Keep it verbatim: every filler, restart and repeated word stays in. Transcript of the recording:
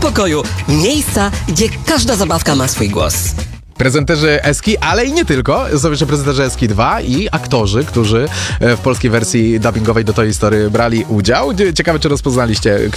pokoju. Miejsca, gdzie każda zabawka ma swój głos. Prezenterzy Eski, ale i nie tylko. Są jeszcze prezenterzy Eski dwa i aktorzy, którzy w polskiej wersji dubbingowej do Toy Story brali udział. Ciekawe, czy rozpoznaliście,